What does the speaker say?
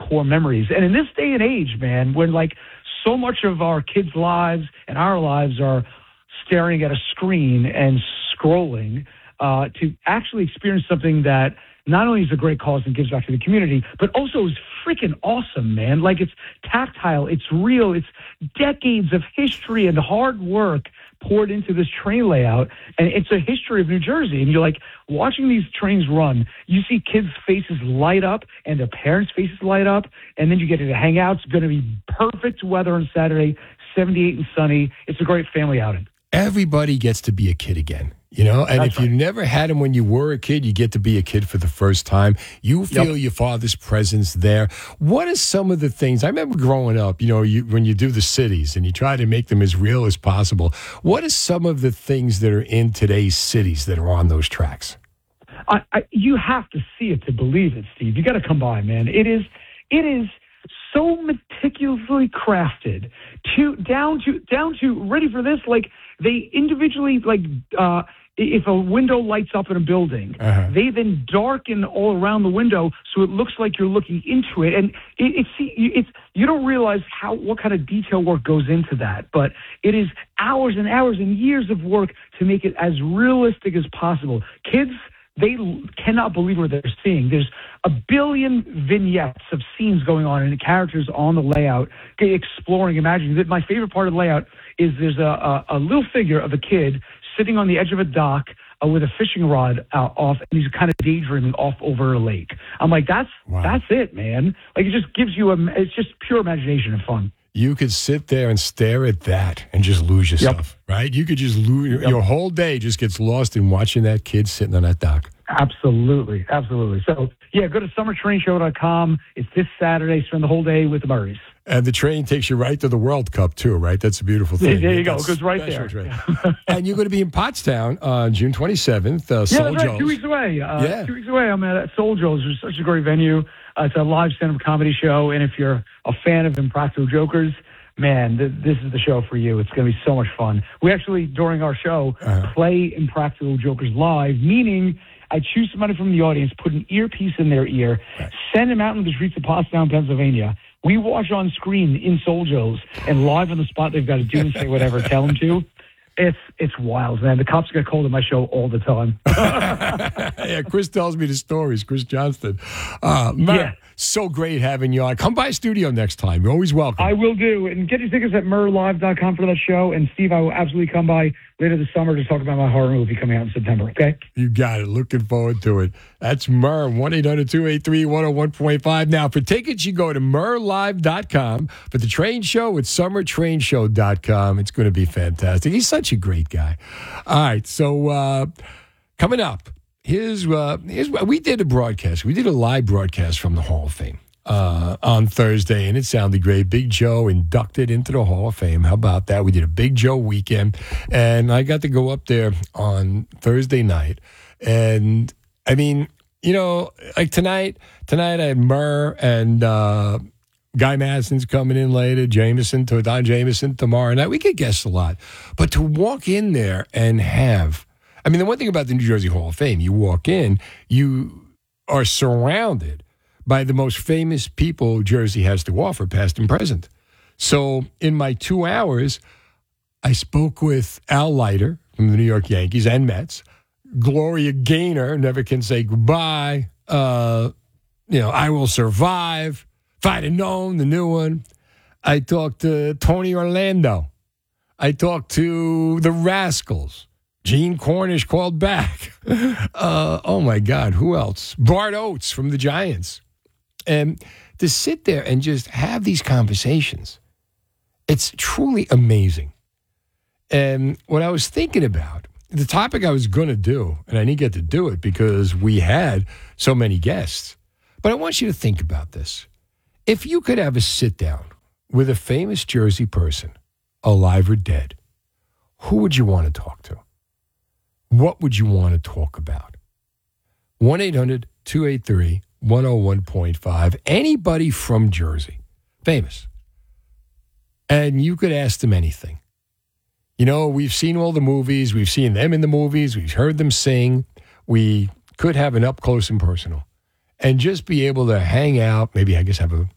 core memories. And in this day and age, man, when like so much of our kids' lives and our lives are staring at a screen and scrolling, to actually experience something that not only is a great cause and gives back to the community, but also is freaking awesome, man. Like, it's tactile, it's real, it's decades of history and hard work poured into this train layout, and it's a history of New Jersey. And you're like, watching these trains run, you see kids' faces light up and their parents' faces light up, and then you get to hang out. It's going to be perfect weather on Saturday, 78 and sunny. It's a great family outing. Everybody gets to be a kid again. You know, and That's if you never had him when you were a kid, you get to be a kid for the first time. You feel your father's presence there. What are some of the things? I remember growing up, you know, when you do the cities and you try to make them as real as possible. What are some of the things that are in today's cities that are on those tracks? You have to see it to believe it, Steve. You got to come by, man. It is so meticulously crafted down to ready for this. Like, they individually, like, if a window lights up in a building, they then darken all around the window so it looks like you're looking into it. And it's you don't realize what kind of detail work goes into that. But it is hours and hours and years of work to make it as realistic as possible. Kids, they cannot believe what they're seeing. There's a billion vignettes of scenes going on and the characters on the layout, exploring, imagining. My favorite part of the layout is there's a little figure of a kid sitting on the edge of a dock with a fishing rod off, and he's kind of daydreaming off over a lake. I'm like, that's it, man. Like, it just gives you it's just pure imagination and fun. You could sit there and stare at that and just lose yourself, right? You could just lose your whole day just gets lost in watching that kid sitting on that dock. Absolutely. So, yeah, go to summertrainshow.com. It's this Saturday. Spend the whole day with the Murrays. And the train takes you right to the World Cup, too, right? That's a beautiful thing. There you go. It goes right there. And you're going to be in Pottstown on June 27th. That's right. 2 weeks away. 2 weeks away, I'm at Soul Joe's. It's such a great venue. It's a live stand-up comedy show. And if you're a fan of Impractical Jokers, man, this is the show for you. It's going to be so much fun. We actually, during our show, play Impractical Jokers live, meaning I choose somebody from the audience, put an earpiece in their ear, send them out into the streets of Pottstown, Pennsylvania. We watch on screen in Soul Joe's, and live on the spot they've got to do and say whatever, tell them to. It's wild, man. The cops get called on my show all the time. Yeah, Chris tells me the stories. Chris Johnston. So great having you on. Come by studio next time. You're always welcome. I will do. And get your tickets at murrlive.com for that show. And Steve, I will absolutely come by later this summer to talk about my horror movie coming out in September, okay? You got it. Looking forward to it. That's Murr, 1-800-283-101.5. Now, for tickets, you go to murrlive.com. For the train show, it's summertrainshow.com. It's going to be fantastic. He's such a great guy. All right, so coming up, here's we did a broadcast. We did a live broadcast from the Hall of Fame on Thursday, and it sounded great. Big Joe inducted into the Hall of Fame. How about that? We did a Big Joe weekend, and I got to go up there on Thursday night. And, I mean, you know, like tonight I had Murr and Guy Madison's coming in later, Don Jameson tomorrow night. We get guests a lot. But to walk in there and have... I mean, the one thing about the New Jersey Hall of Fame, you walk in, you are surrounded by the most famous people Jersey has to offer, past and present. So in my 2 hours, I spoke with Al Leiter from the New York Yankees and Mets, Gloria Gaynor, Never Can Say Goodbye, I Will Survive, If I'd Have Known, the new one. I talked to Tony Orlando. I talked to the Rascals. Gene Cornish called back. Oh, my God. Who else? Bart Oates from the Giants. And to sit there and just have these conversations, it's truly amazing. And what I was thinking about, the topic I was going to do, and I didn't get to do it because we had so many guests, but I want you to think about this. If you could have a sit-down with a famous Jersey person, alive or dead, who would you want to talk to? What would you want to talk about? 1-800-283-101.5. Anybody from Jersey, famous. And you could ask them anything. You know, we've seen all the movies. We've seen them in the movies. We've heard them sing. We could have an up close and personal. And just be able to hang out, maybe I guess have a